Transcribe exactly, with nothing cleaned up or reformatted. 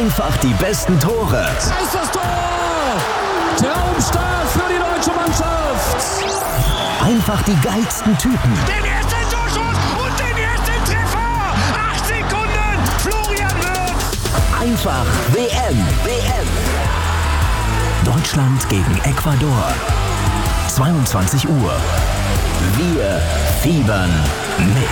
Einfach die besten Tore. Da ist das Tor! Traumstart für die deutsche Mannschaft! Einfach die geilsten Typen. Den ersten Torschuss und den ersten Treffer! Acht Sekunden, Florian Wirtz! Einfach W M. W M. Deutschland gegen Ecuador. zweiundzwanzig Uhr. Wir fiebern mit.